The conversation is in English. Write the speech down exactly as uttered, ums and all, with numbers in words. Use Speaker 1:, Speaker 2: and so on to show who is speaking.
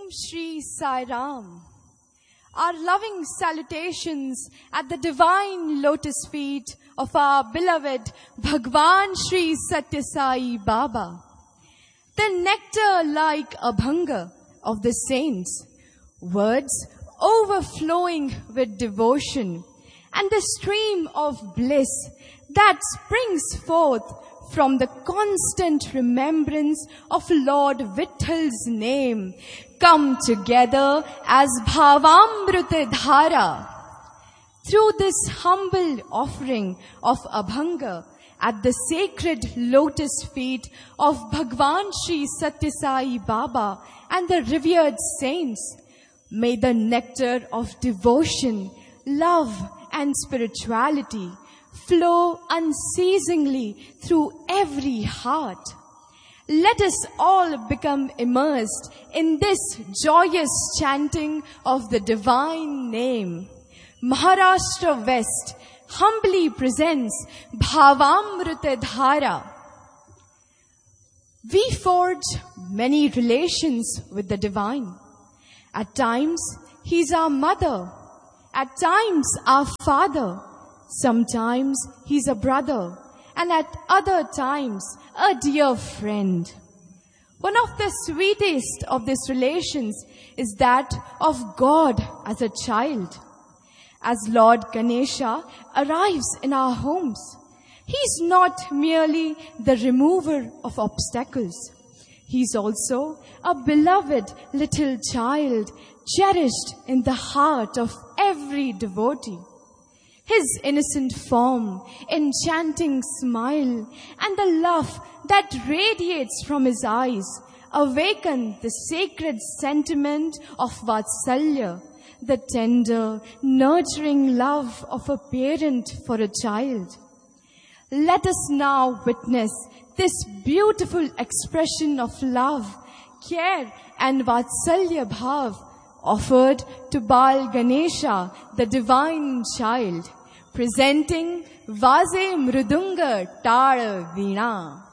Speaker 1: Om Shri Sai Ram. Our loving salutations at the divine lotus feet of our beloved Bhagwan Shri Satya Sai Baba. The nectar-like abhanga of the saints, words overflowing with devotion, and the stream of bliss that springs forth from the constant remembrance of Lord Vithal's name come together as Bhavamrita Dhara. Through this humble offering of Abhanga at the sacred lotus feet of Bhagwan Shri Satya Sai Baba and the revered saints, may the nectar of devotion, love and spirituality flow unceasingly through every heart. Let us all become immersed in this joyous chanting of the divine name. Maharashtra West humbly presents Bhavamrita Dhara. We forge many relations with the divine. At times, He's our mother. At times, our father. Sometimes He's a brother, and at other times a dear friend. One of the sweetest of these relations is that of God as a child. As Lord Ganesha arrives in our homes, He's not merely the remover of obstacles. He's also a beloved little child cherished in the heart of every devotee. His innocent form, enchanting smile, and the love that radiates from His eyes awaken the sacred sentiment of Vatsalya, the tender, nurturing love of a parent for a child. Let us now witness this beautiful expression of love, care, and Vatsalya Bhav offered to Bal Ganesha, the divine child, presenting Vaze Mrudunga Tara Veena.